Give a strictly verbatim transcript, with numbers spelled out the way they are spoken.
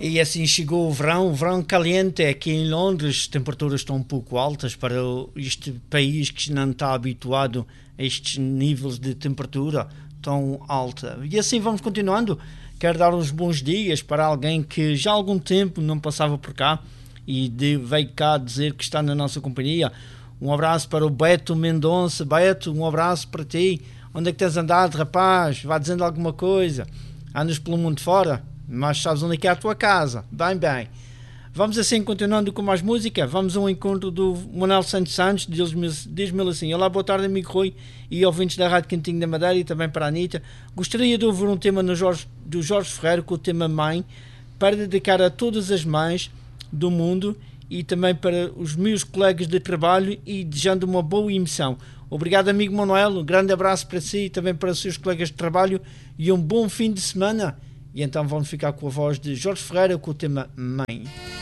E assim chegou o verão, o verão caliente. Aqui em Londres as temperaturas estão um pouco altas para este país que não está habituado a estes níveis de temperatura tão alta. E assim vamos continuando. Quero dar uns bons dias para alguém que já há algum tempo não passava por cá e de, veio cá dizer que está na nossa companhia. Um abraço para o Beto Mendonça. Beto, um abraço para ti. Onde é que tens andado, rapaz? Vá dizendo alguma coisa. Andas pelo mundo fora? Mas sabes onde é que é a tua casa. Bem, bem. Vamos assim, continuando com mais música. Vamos ao encontro do Manuel Santos Santos. Diz-me, diz-me assim: olá, boa tarde, amigo Rui e ouvintes da Rádio Cantinho da Madeira, e também para a Anitta. Gostaria de ouvir um tema no Jorge, do Jorge Ferreira, com o tema Mãe, para dedicar a todas as mães do mundo e também para os meus colegas de trabalho, e desejando uma boa emissão. Obrigado, amigo Manuel. Um grande abraço para si e também para os seus colegas de trabalho, e um bom fim de semana. E então vamos ficar com a voz de Jorge Ferreira com o tema Mãe.